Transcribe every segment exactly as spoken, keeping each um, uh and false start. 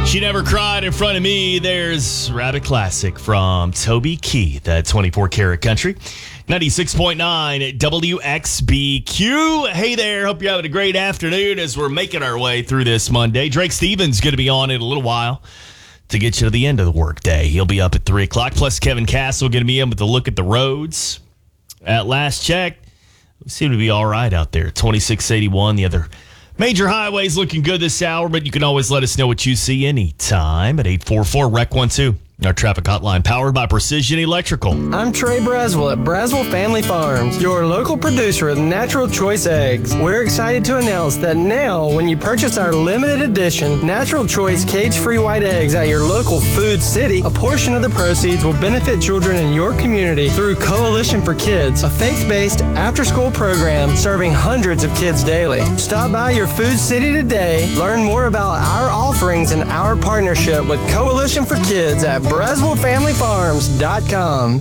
She Never Cried in Front of Me. There's Rabbit Classic from Toby Keith, that twenty-four karat country. ninety-six point nine W X B Q. Hey there. Hope you're having a great afternoon as we're making our way through this Monday. Drake Stevens going to be on in a little while to get you to the end of the workday. He'll be up at three o'clock. Plus, Kevin Castle going to be in with a look at the roads. At last check, we seem to be all right out there. twenty-six eighty-one, the other major highways looking good this hour, but you can always let us know what you see anytime at eight four four R E C one two. Our traffic hotline powered by Precision Electrical. I'm Trey Braswell at Braswell Family Farms, your local producer of Natural Choice Eggs. We're excited to announce that now, when you purchase our limited edition Natural Choice cage-free white eggs at your local Food City, a portion of the proceeds will benefit children in your community through Coalition for Kids, a faith-based after-school program serving hundreds of kids daily. Stop by your Food City today, learn more about our offerings and our partnership with Coalition for Kids at Braswell Family Farms dot com.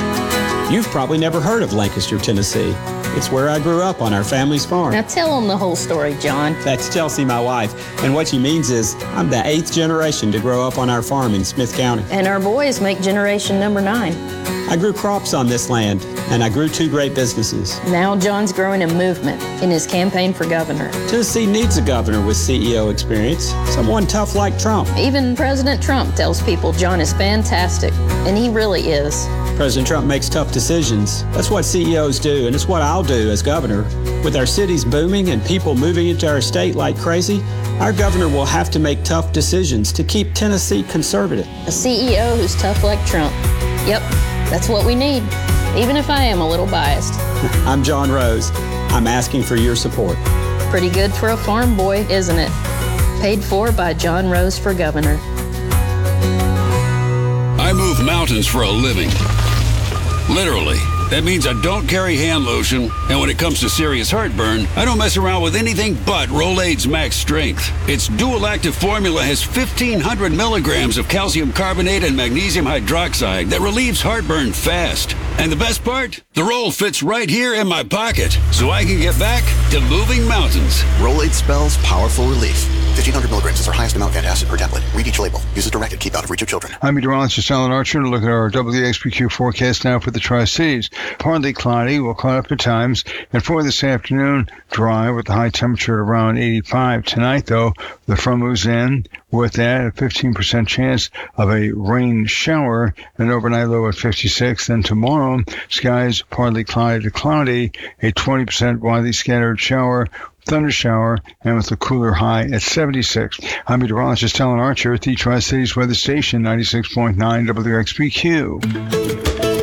You've probably never heard of Lancaster, Tennessee. It's where I grew up on our family's farm. Now tell them the whole story, John. That's Chelsea, my wife. And what she means is I'm the eighth generation to grow up on our farm in Smith County. And our boys make generation number nine. I grew crops on this land, and I grew two great businesses. Now John's growing a movement in his campaign for governor. Tennessee needs a governor with C E O experience, someone tough like Trump. Even President Trump tells people John is fantastic, and he really is. President Trump makes tough decisions. That's what C E Os do, and it's what I'll do as governor. With our cities booming and people moving into our state like crazy, our governor will have to make tough decisions to keep Tennessee conservative. A C E O who's tough like Trump. Yep, that's what we need, even if I am a little biased. I'm John Rose. I'm asking for your support. Pretty good for a farm boy, isn't it? Paid for by John Rose for governor. I move mountains for a living. Literally. That means I don't carry hand lotion, and when it comes to serious heartburn, I don't mess around with anything but Rolaids Max Strength. Its dual-active formula has fifteen hundred milligrams of calcium carbonate and magnesium hydroxide that relieves heartburn fast. And the best part? The roll fits right here in my pocket, so I can get back to moving mountains. Rolaids spells powerful relief. fifteen hundred milligrams is our highest amount of antacid per tablet. Read each label. Use as directed. Keep out of reach of children. I'm meteorologist Alan Archer to look at our W X B Q forecast now for the Tri-Cities. Partly cloudy, we'll cloud up at times, and for this afternoon, dry with the high temperature around eighty-five. Tonight, though, the front moves in. With that, a fifteen percent chance of a rain shower, an overnight low at fifty-six. Then tomorrow, skies partly cloudy to cloudy, a twenty percent widely scattered shower, thunder shower, and with a cooler high at seventy-six. I'm meteorologist Alan Archer at the Tri-Cities Weather Station, ninety-six point nine W X B Q.